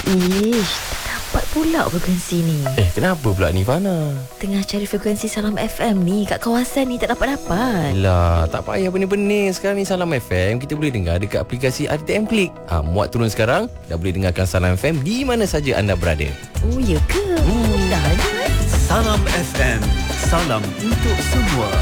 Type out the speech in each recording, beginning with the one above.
Ish, tak dapat pula frekuensi ni. Kenapa pula ni Fana? Tengah cari frekuensi Salam FM ni kat kawasan ni tak dapat-dapat. Lah, tak payah benih-benih. Sekarang ni Salam FM kita boleh dengar dekat aplikasi RTM Klik. Muat turun sekarang, dah boleh dengarkan Salam FM di mana saja anda berada. Oh, ya ke? Dah je. Salam FM, salam untuk semua.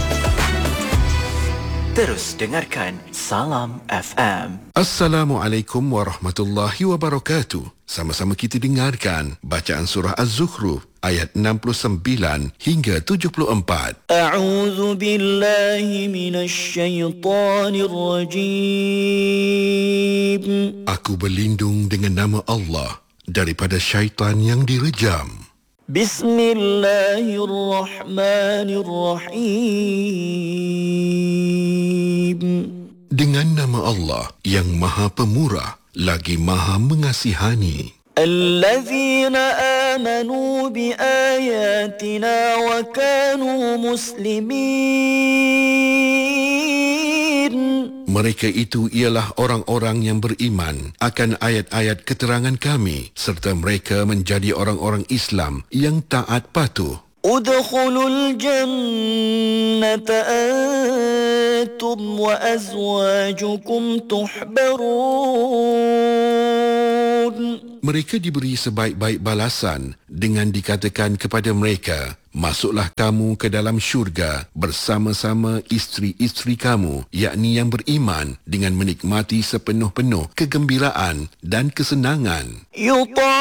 Terus dengarkan Salam FM. Assalamualaikum warahmatullahi wabarakatuh. Sama-sama kita dengarkan bacaan surah Az-Zukhruf ayat 69 hingga 74. A'udzu billahi minasy syaithanir rajim. Aku berlindung dengan nama Allah daripada syaitan yang direjam. Bismillahirrahmanirrahim. Dengan nama Allah yang Maha Pemurah lagi Maha Mengasihani. Allazina amanu biayatina wa kanu muslimin. Mereka itu ialah orang-orang yang beriman akan ayat-ayat keterangan kami serta mereka menjadi orang-orang Islam yang taat patuh. Udkhulul jannata antum wa azwajukum tuhbarun. Mereka diberi sebaik-baik balasan dengan dikatakan kepada mereka, masuklah kamu ke dalam syurga bersama-sama isteri-isteri kamu, yakni yang beriman, dengan menikmati sepenuh-penuh kegembiraan dan kesenangan.